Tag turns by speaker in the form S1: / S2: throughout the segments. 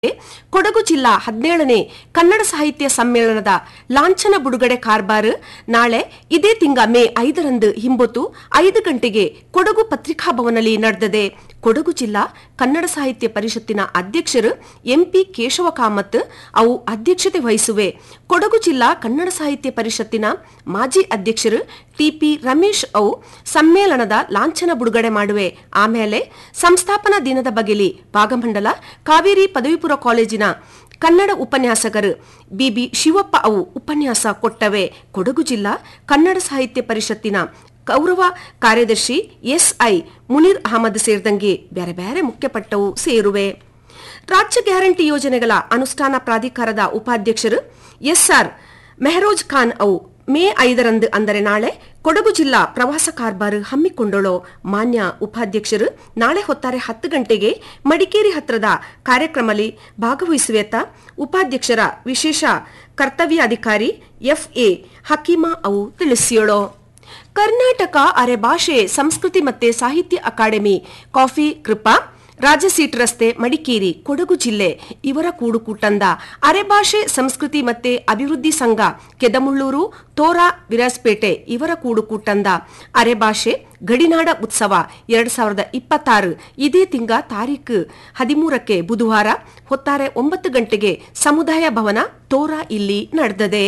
S1: ಕೊಡಗು ಜಿಲ್ಲಾ 17ನೇ ಕನ್ನಡ ಸಾಹಿತ್ಯ ಸಮ್ಮೇಳನದ ಲಾಂಛನ ಬಿಡುಗಡೆ ಕಾರ್ಬಾರ್ ನಾಳೆ ಇದೇ ತಿಂಗ ಮೇ 5ರಂದು ಹಿಂಬೊತ್ತು 5 ಗಂಟೆಗೆ ಕೊಡಗು ಪತ್ರಿಕಾ ಭವನದಲ್ಲಿ ನಡೆದಿದೆ. ಕೊಡಗು ಜಿಲ್ಲಾ ಕನ್ನಡ ಸಾಹಿತ್ಯ ಪರಿಷತ್ತಿನ ಅಧ್ಯಕ್ಷರು ಎಂಪಿ ಕೇಶವ ಕಾಮತ್ ಅವು ಅಧ್ಯಕ್ಷತೆ ವಹಿಸುವೆ. ಕೊಡಗು ಜಿಲ್ಲಾ ಕನ್ನಡ ಸಾಹಿತ್ಯ ಪರಿಷತ್ತಿನ ಮಾಜಿ ಅಧ್ಯಕ್ಷರು ಟಿಪಿ ರಮೇಶ್ ಅವು ಸಮ್ಮೇಳನದ ಲಾಂಛನ ಬಿಡುಗಡೆ ಮಾಡುವೆ. ಆಮೇಲೆ ಸಂಸ್ಥಾಪನಾ ದಿನದ ಬಗೆಲಿ ಭಾಗಮಂಡಲ ಕಾವೇರಿ ಪದವಿಪೂರ್ವ ಕಾಲೇಜಿನ ಕನ್ನಡ ಉಪನ್ಯಾಸಕರು ಬಿಬಿ ಶಿವಪ್ಪ ಅವು ಉಪನ್ಯಾಸ ಕೊಟ್ಟವೆ. ಕೊಡಗು ಜಿಲ್ಲಾ ಕನ್ನಡ ಸಾಹಿತ್ಯ ಪರಿಷತ್ತಿನ ಗೌರವ ಕಾರ್ಯದರ್ಶಿ ಎಸ್ಐ ಮುನೀರ್ ಅಹಮದ್ ಸೇರಿದಂಗೆ ಬೇರೆ ಬೇರೆ ಮುಖ್ಯಪಟ್ಟವು ಸೇರುವೆ. ರಾಜ್ಯ ಗ್ಯಾರಂಟಿ ಯೋಜನೆಗಳ ಅನುಷ್ಠಾನ ಪ್ರಾಧಿಕಾರದ ಉಪಾಧ್ಯಕ್ಷರು ಎಸ್ಆರ್ ಮೆಹರೋಜ್ ಖಾನ್ ಅವು ಮೇ 5ರಂದು ಅಂದರೆ ನಾಳೆ ಕೊಡಗು ಜಿಲ್ಲಾ ಪ್ರವಾಸ ಕಾರ್ಬಾರ್ ಹಮ್ಮಿಕೊಂಡಳು. ಮಾನ್ಯ ಉಪಾಧ್ಯಕ್ಷರು ನಾಳೆ ಹೊತ್ತಾರೆ 10 ಗಂಟೆಗೆ ಮಡಿಕೇರಿ ಹತ್ರದ ಕಾರ್ಯಕ್ರಮದಲ್ಲಿ ಭಾಗವಹಿಸುವೆತ ಉಪಾಧ್ಯಕ್ಷರ ವಿಶೇಷ ಕರ್ತವ್ಯಾಧಿಕಾರಿ ಎಫ್ಎ ಹಕೀಮಾ ಅವು ತಿಳಿಸಿಯಳು. ಕರ್ನಾಟಕ ಅರೆಭಾಷೆ ಸಂಸ್ಕೃತಿ ಮತ್ತೆ ಸಾಹಿತ್ಯ ಅಕಾಡೆಮಿ ಕಾಫಿ ಕೃಪಾ ರಾಜಸೀಟ್ ರಸ್ತೆ ಮಡಿಕೇರಿ ಕೊಡಗು ಜಿಲ್ಲೆ ಇವರ ಕೂಡುಕೂಟಂದ ಅರೆಭಾಷೆ ಸಂಸ್ಕೃತಿ ಮತ್ತೆ ಅಭಿವೃದ್ಧಿ ಸಂಘ ಕೆದಮುಳ್ಳೂರು ತೋರಾ ವಿರಾಜಪೇಟೆ ಇವರ ಕೂಡುಕೂಟಂದ ಅರೆಭಾಷೆ ಗಡಿನಾಡ ಉತ್ಸವ 2026 ಇದೇ ತಿಂಗ ತಾರೀಖು 13ಕ್ಕೆ ಬುಧವಾರ ಹೊತ್ತಾರೆ 9 ಗಂಟೆಗೆ ಸಮುದಾಯ ಭವನ ತೋರಾ ಇಲ್ಲಿ ನಡೆದಿದೆ.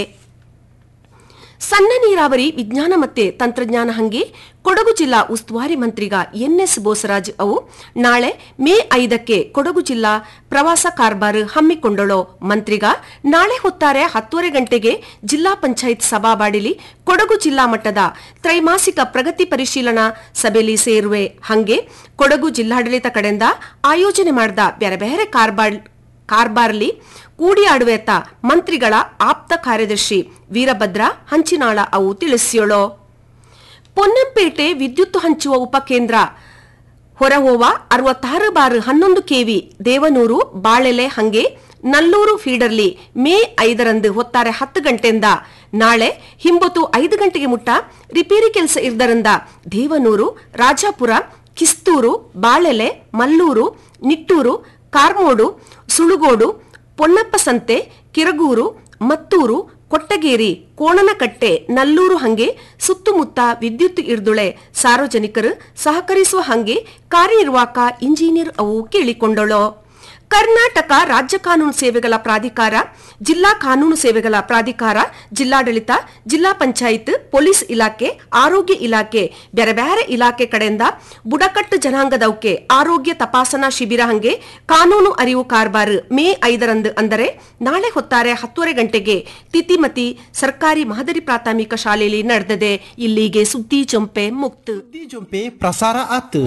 S1: ಸಣ್ಣ ನೀರಾವರಿ ವಿಜ್ಞಾನ ಮತ್ತೆ ತಂತ್ರಜ್ಞಾನ ಹಂಗೆ ಕೊಡಗು ಜಿಲ್ಲಾ ಉಸ್ತುವಾರಿ ಮಂತ್ರಿಗ ಎನ್ಎಸ್ ಬೋಸರಾಜ್ ಅವು ನಾಳೆ ಮೇ 5ಕ್ಕೆ ಕೊಡಗು ಜಿಲ್ಲಾ ಪ್ರವಾಸ ಕಾರ್ಬಾರ್ ಹಮ್ಮಿಕೊಂಡಳು. ಮಂತ್ರಿಗ ನಾಳೆ ಹೊತ್ತಾರೆ 10:30 ಗಂಟೆಗೆ ಜಿಲ್ಲಾ ಪಂಚಾಯತ್ ಸಭಾಬಾಡಿಲಿ ಕೊಡಗು ಜಿಲ್ಲಾ ಮಟ್ಟದ ತ್ರೈಮಾಸಿಕ ಪ್ರಗತಿ ಪರಿಶೀಲನಾ ಸಭೆಯಲ್ಲಿ ಸೇರುವೆ. ಹಂಗೆ ಕೊಡಗು ಜಿಲ್ಲಾಡಳಿತ ಕಡೆಯಿಂದ ಆಯೋಜನೆ ಮಾಡಿದ ಬೇರೆ ಬೇರೆ ಕಾರ್ಬಾರ್ಲಿ ಕೂಡಿಯಾಡುವೆತ ಮಂತ್ರಿಗಳ ಆಪ್ತ ಕಾರ್ಯದರ್ಶಿ ವೀರಭದ್ರ ಹಂಚಿನಾಳ ಅವು ತಿಳಿಸಿಯೋಳು. ಪೊನ್ನಂಪೇಟೆ ವಿದ್ಯುತ್ ಹಂಚುವ ಉಪಕೇಂದ್ರ ಹೊರಹೋವ 66/11 ಕೆವಿ ದೇವನೂರು ಬಾಳೆಲೆ ಹಂಗೆ ನಲ್ಲೂರು ಫೀಡರ್ಲಿ ಮೇ 5ರಂದು ಹೊತ್ತಾರೆ 10 ಗಂಟೆಯಿಂದ ನಾಳೆ ಹಿಂಬೊತ್ತು 5 ಗಂಟೆಗೆ ಮುಟ್ಟ ರಿಪೇರಿ ಕೆಲಸ ಇರ್ದರಿಂದ ದೇವನೂರು ರಾಜಾಪುರ ಕಿಸ್ತೂರು ಬಾಳೆಲೆ ಮಲ್ಲೂರು ನಿಟ್ಟೂರು ಕಾರ್ಮೋಡು ಸುಳುಗೋಡು ಪೊನ್ನಪ್ಪ ಸಂತೆ ಕಿರಗೂರು ಮತ್ತೂರು ಕೊಟ್ಟಗೇರಿ ಕೋಣನಕಟ್ಟೆ ನಲ್ಲೂರು ಹಂಗೆ ಸುತ್ತಮುತ್ತ ವಿದ್ಯುತ್ ಇರ್ದುಳೆ ಸಾರ್ವಜನಿಕರು ಸಹಕರಿಸುವ ಹಂಗೆ ಕಾರ್ಯನಿರ್ವಾಹಕ ಇಂಜಿನಿಯರ್ ಅವು ಕೇಳಿಕೊಂಡಳು. ಕರ್ನಾಟಕ ರಾಜ್ಯ ಕಾನೂನು ಸೇವೆಗಳ ಪ್ರಾಧಿಕಾರ ಜಿಲ್ಲಾ ಕಾನೂನು ಸೇವೆಗಳ ಪ್ರಾಧಿಕಾರ ಜಿಲ್ಲಾಡಳಿತ ಜಿಲ್ಲಾ ಪಂಚಾಯತ್ ಪೊಲೀಸ್ ಇಲಾಖೆ ಆರೋಗ್ಯ ಇಲಾಖೆ ಬೇರೆ ಬೇರೆ ಇಲಾಖೆ ಕಡೆಯಿಂದ ಬುಡಕಟ್ಟು ಜನಾಂಗದವಕ್ಕೆ ಆರೋಗ್ಯ ತಪಾಸಣಾ ಶಿಬಿರ ಹಂಗೆ ಕಾನೂನು ಅರಿವು ಕಾರ್ಬಾರ್ ಮೇ 5ರಂದು ಅಂದರೆ ನಾಳೆ ಹೊತ್ತಾರೆ 10:30 ಗಂಟೆಗೆ ತಿತಿಮತಿ ಸರ್ಕಾರಿ ಮಾದರಿ ಪ್ರಾಥಮಿಕ ಶಾಲೆಯಲ್ಲಿ ನಡೆದಿದೆ. ಇಲ್ಲಿಗೆ ಸುದ್ದಿ ಜೊಂಪೆ ಮುಕ್ತ
S2: ಪ್ರಸಾರ ಆತು.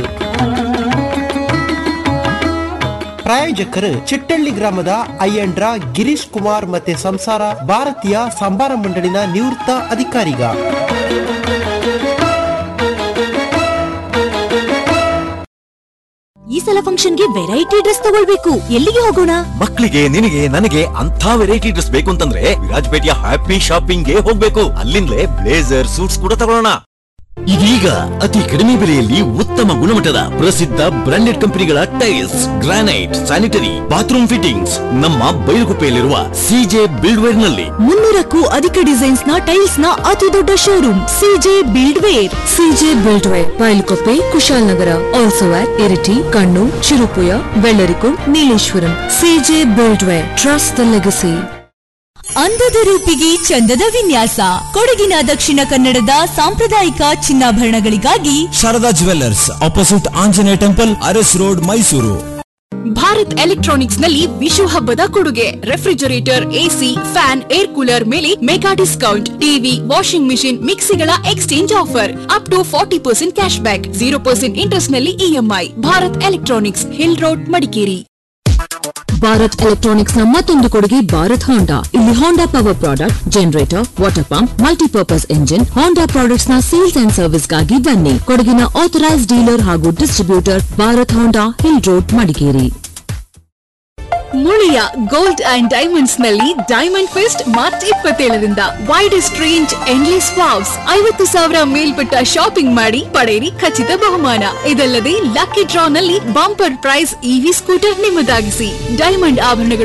S2: ಪ್ರಾಯೋಜಕರು ಚಿಟ್ಟಳ್ಳಿ ಗ್ರಾಮದ ಅಯ್ಯಂಡ್ರ ಗಿರೀಶ್ ಕುಮಾರ್ ಮತ್ತೆ ಸಂಸಾರ ಭಾರತೀಯ ಸಂಬಾರ ಮಂಡಳಿನ ನಿವೃತ್ತ ಅಧಿಕಾರಿಗ.
S3: ಈ ಸಲ ಫಂಕ್ಷನ್ಗೆ ವೆರೈಟಿ ಡ್ರೆಸ್ ತಗೊಳ್ಬೇಕು, ಎಲ್ಲಿಗೆ ಹೋಗೋಣ?
S4: ಮಕ್ಕಳಿಗೆ ನಿನಗೆ ನನಗೆ ಅಂತ ವೆರೈಟಿ ಡ್ರೆಸ್ ಬೇಕು ಅಂತಂದ್ರೆ ವಿರಾಜಪೇಟೆಯ ಹ್ಯಾಪಿ ಶಾಪಿಂಗ್ ಗೆ ಹೋಗ್ಬೇಕು. ಅಲ್ಲಿಂದಲೇ ಬ್ಲೇಸರ್ ಸೂಟ್ಸ್ ಕೂಡ ತಗೊಳ್ಳೋಣ. ಇದೀಗ ಅತಿ ಕಡಿಮೆ ಬೆಲೆಯಲ್ಲಿ ಉತ್ತಮ ಗುಣಮಟ್ಟದ ಪ್ರಸಿದ್ಧ ಬ್ರಾಂಡೆಡ್ ಕಂಪನಿಗಳ tiles, granite, sanitary, bathroom fittings ನಮ್ಮ ಬೈಲುಗುಪ್ಪೆಯಲ್ಲಿರುವ ಸಿಜೆ ಬಿಲ್ಡ್ವೇರ್ ನಲ್ಲಿ
S3: 300ಕ್ಕೂ ಅಧಿಕ ಡಿಸೈನ್ಸ್ ನ ಟೈಲ್ಸ್ ನ ಅತಿ ದೊಡ್ಡ showroom CJ ಬಿಲ್ಡ್ವೇರ್. CJ ಬಿಲ್ಡ್ವೇರ್ ಬೈಲುಗುಪ್ಪೆ, Kushalnagar, also at Iritty, Kannur, Cherupuzha, Vellarikundu, Nileshwaram. CJ ಬಿಲ್ಡ್ವೇರ್, trust the legacy. ಅಂದದ ರೂಪಿಗೆ ಚಂದದ ವಿನ್ಯಾಸ. ಕೊಡಗಿನ ದಕ್ಷಿಣ ಕನ್ನಡದ ಸಾಂಪ್ರದಾಯಿಕ ಚಿನ್ನಾಭರಣಗಳಿಗಾಗಿ
S5: Sharada jewellers, opposite Anjaneya temple, Aras road, Mysuru.
S6: Bharat electronics ನಲ್ಲಿ ವಿಶು ಹಬ್ಬದ ಕೊಡುಗೆ refrigerator, AC, fan, air cooler ಮೇಲೆ mega discount. TV, washing machine, ಮಿಕ್ಸಿಗಳ exchange offer, up to 40% cash back, 0% interest ನಲ್ಲಿ EMI. Bharat electronics, hill road, Madikeri.
S3: Bharat electronics ನ ಮತ್ತೊಂದು ಕೊಡುಗೆ ಭಾರತ್ ಹೋಂಡಾ. ಇಲ್ಲಿ ಹೋಂಡಾ power product, generator, water pump, multipurpose engine, ಹೋಂಡಾ products ನ ಸೇಲ್ಸ್ ಅಂಡ್ ಸರ್ವಿಸ್ ಗಾಗಿ ಬನ್ನಿ. ಕೊಡಗಿನ ಆಥರೈಸ್ಡ್ ಡೀಲರ್ ಹಾಗೂ distributor Bharat Honda, hill road, Madikeri.
S6: Muliya gold and diamonds ನಲ್ಲಿ diamond fest March 27ರಿಂದ widest range endless wows 50,000 ಮೇಲ್ಪಟ್ಟ ಶಾಪಿಂಗ್ ಮಾಡಿ ಪಡೆಯಿರಿ ಖಚಿತ ಬಹುಮಾನ. ಇದಲ್ಲದೆ ಲಕ್ಕಿ ಡ್ರಾ ನಲ್ಲಿ bumper price EV scooter ನಿಮ್ಮದಾಗಿಸಿ. Diamond ಆಭರಣಗಳು